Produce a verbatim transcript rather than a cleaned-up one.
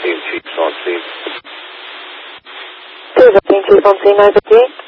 Team Chiefs on scene. Two Team Chief on scene, over to you.